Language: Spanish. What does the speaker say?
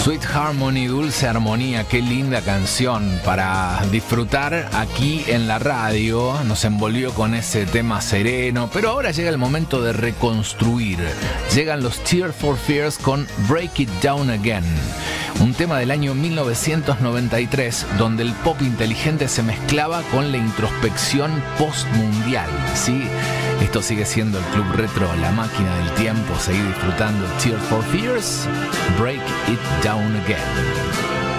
Sweet Harmony, Dulce Armonía, qué linda canción para disfrutar aquí en la radio. Nos envolvió con ese tema sereno, pero ahora llega el momento de reconstruir. Llegan los Tears for Fears con Break It Down Again, un tema del año 1993 donde el pop inteligente se mezclaba con la introspección postmundial, ¿sí? Esto sigue siendo el Club Retro, la máquina del tiempo. Seguí disfrutando Tears for Fears, Break It Down Again.